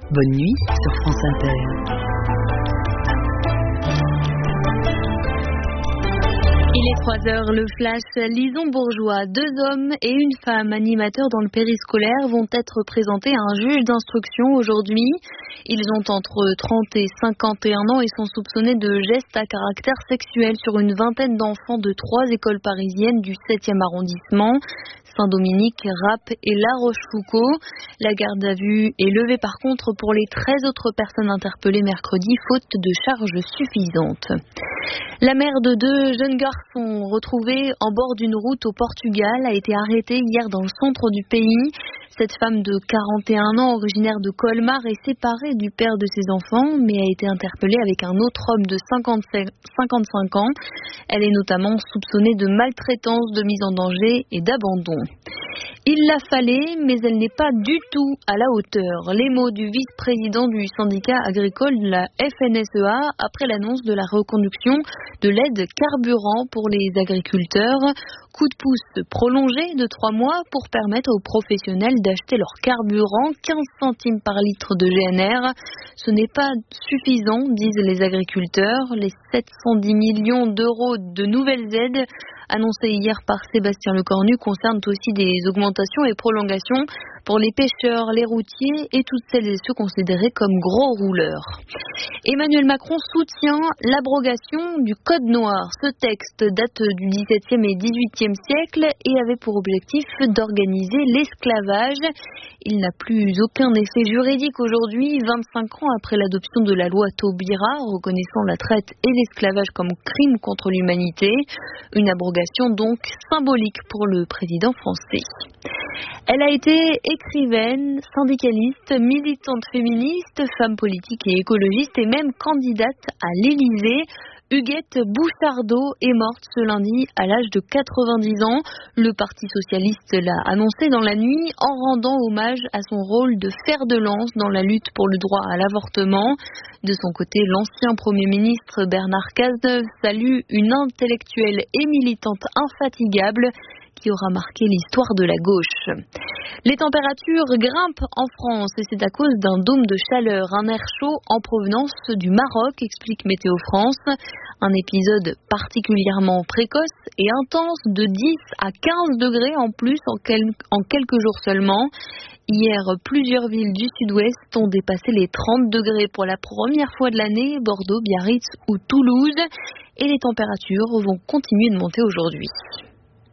Bonne nuit sur France Inter. Il est 3h, le flash. Lison Bourgeois, 2 hommes et une femme animateurs dans le périscolaire vont être présentés à un juge d'instruction aujourd'hui. Ils ont entre 30 et 51 ans et sont soupçonnés de gestes à caractère sexuel sur une vingtaine d'enfants de 3 écoles parisiennes du 7e arrondissement. Saint-Dominique, Rapp et La Rochefoucauld. La garde à vue est levée par contre pour les 13 autres personnes interpellées mercredi, faute de charges suffisantes. La mère de 2 jeunes garçons retrouvés en bord d'une route au Portugal a été arrêtée hier dans le centre du pays. Cette femme de 41 ans, originaire de Colmar, est séparée du père de ses enfants, mais a été interpellée avec un autre homme de 55 ans. Elle est notamment soupçonnée de maltraitance, de mise en danger et d'abandon. Il la fallait, mais elle n'est pas du tout à la hauteur. Les mots du vice-président du syndicat agricole de la FNSEA après l'annonce de la reconduction de l'aide carburant pour les agriculteurs. Coup de pouce prolongé de 3 mois pour permettre aux professionnels d'acheter leur carburant, 15 centimes par litre de GNR. Ce n'est pas suffisant, disent les agriculteurs. Les 710 millions d'euros de nouvelles aides annoncées hier par Sébastien Lecornu concernent aussi des augmentations et prolongations pour les pêcheurs, les routiers et toutes celles et ceux considérés comme gros rouleurs. Emmanuel Macron soutient l'abrogation du Code noir. Ce texte date du XVIIe et XVIIIe siècle et avait pour objectif d'organiser l'esclavage. Il n'a plus aucun effet juridique aujourd'hui, 25 ans après l'adoption de la loi Taubira, reconnaissant la traite et l'esclavage comme crime contre l'humanité. Une abrogation donc symbolique pour le président français. Elle a été écrivaine, syndicaliste, militante féministe, femme politique et écologiste et même candidate à l'Élysée. Huguette Bouchardot est morte ce lundi à l'âge de 90 ans. Le Parti socialiste l'a annoncé dans la nuit en rendant hommage à son rôle de fer de lance dans la lutte pour le droit à l'avortement. De son côté, l'ancien Premier ministre Bernard Cazeneuve salue une intellectuelle et militante infatigable qui aura marqué l'histoire de la gauche. Les températures grimpent en France et c'est à cause d'un dôme de chaleur, un air chaud en provenance du Maroc, explique Météo France. Un épisode particulièrement précoce et intense de 10 à 15 degrés en plus en quelques jours seulement. Hier, plusieurs villes du sud-ouest ont dépassé les 30 degrés pour la première fois de l'année, Bordeaux, Biarritz ou Toulouse. Et les températures vont continuer de monter aujourd'hui.